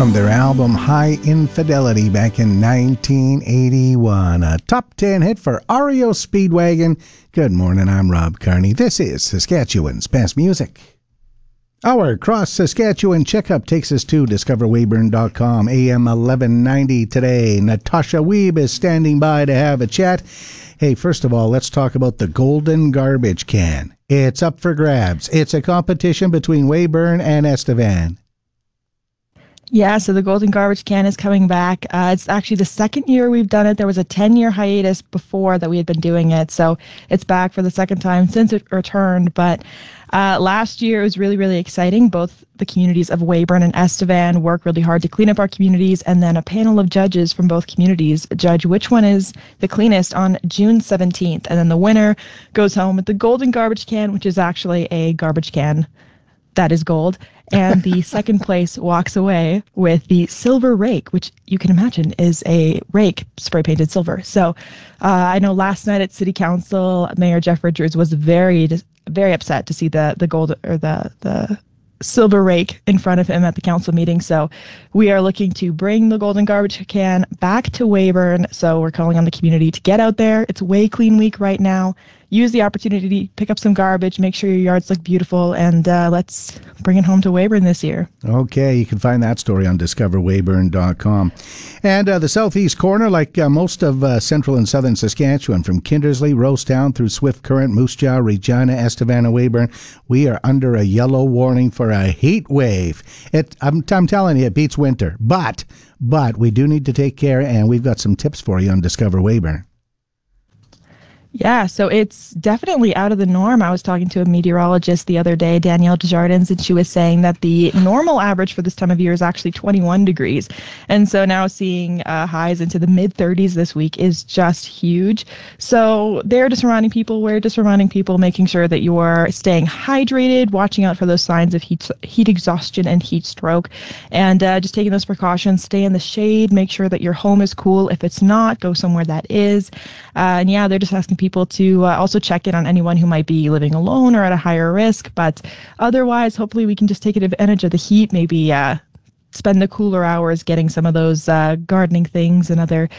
from their album High Infidelity back in 1981. A top 10 hit for REO Speedwagon. Good morning, I'm Rob Carney. This is Saskatchewan's Best Music. Our Cross Saskatchewan checkup takes us to discoverweyburn.com, AM 1190 today. Natasha Wiebe is standing by to have a chat. Hey, first of all, let's talk about the Golden Garbage Can. It's up for grabs. It's a competition between Weyburn and Estevan. Yeah, so the Golden Garbage Can is coming back. It's actually the second year we've done it. There was a 10-year hiatus before that we had been doing it, so it's back for the second time since it returned. But last year it was really, really exciting. Both the communities of Weyburn and Estevan work really hard to clean up our communities, and then a panel of judges from both communities judge which one is the cleanest on June 17th. And then the winner goes home with the Golden Garbage Can, which is actually a garbage can that is gold. And the second place walks away with the silver rake, which you can imagine is a rake spray painted silver. So I know last night at City Council, Mayor Jeff Richards was very upset to see the gold or the silver rake in front of him at the council meeting. So we are looking to bring the Golden Garbage Can back to Weyburn. So we're calling on the community to get out there. It's Way Clean Week right now. Use the opportunity to pick up some garbage, make sure your yards look beautiful, and let's bring it home to Weyburn this year. Okay, you can find that story on discoverweyburn.com. And the southeast corner, like most of central and southern Saskatchewan, from Kindersley, Rosetown through Swift Current, Moose Jaw, Regina, Estevan, Weyburn, we are under a yellow warning for a heat wave. I'm telling you, it beats winter. But we do need to take care, and we've got some tips for you on Discover Weyburn. Yeah, so it's definitely out of the norm. I was talking to a meteorologist the other day, Danielle Desjardins, and she was saying that the normal average for this time of year is actually 21 degrees. And so now seeing highs into the mid-30s this week is just huge. So they're just reminding people, we're just reminding people, making sure that you are staying hydrated, watching out for those signs of heat exhaustion and heat stroke, and just taking those precautions. Stay in the shade, make sure that your home is cool. If it's not, go somewhere that is. And yeah, they're just asking people to also check in on anyone who might be living alone or at a higher risk. But otherwise, hopefully we can just take advantage of the heat, maybe spend the cooler hours getting some of those gardening things and other